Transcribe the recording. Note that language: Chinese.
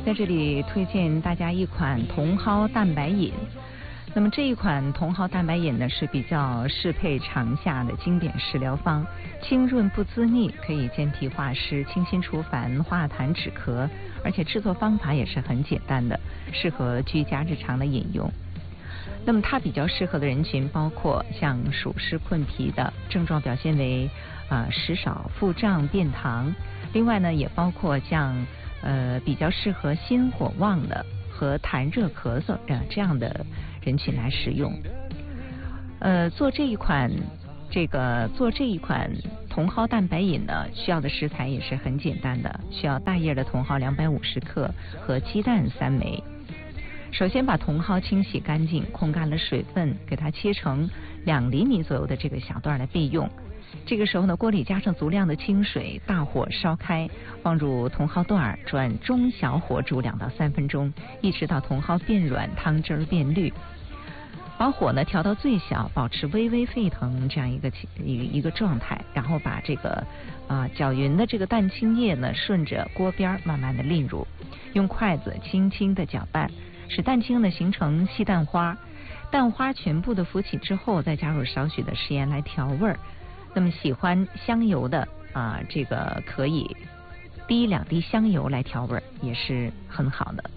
在这里推荐大家一款茼蒿蛋白饮。那么这一款茼蒿蛋白饮呢，是比较适配长夏的经典食疗方，清润不滋腻，可以健脾化湿、清心除烦、化痰止咳，而且制作方法也是很简单的，适合居家日常的饮用。那么它比较适合的人群包括像暑湿困脾的，症状表现为食少、腹胀、便溏。另外呢，也包括像比较适合心火旺的和痰热咳嗽这样的人群来使用。做这一款茼蒿蛋白饮呢，需要的食材也是很简单的，需要大叶的茼蒿250克和鸡蛋3枚。首先把茼蒿清洗干净，控干了水分，给它切成2厘米左右的这个小段来备用。这个时候呢，锅里加上足量的清水，大火烧开，放入茼蒿段，转中小火煮2到3分钟，一直到茼蒿变软，汤汁变绿。把火呢调到最小，保持微微沸腾这样一个状态，然后把这个搅匀的这个蛋清液呢，顺着锅边慢慢的淋入，用筷子轻轻的搅拌，使蛋清呢形成细蛋花。蛋花全部的浮起之后，再加入少许的食盐来调味儿。那么喜欢香油的这个可以滴2滴香油来调味儿，也是很好的。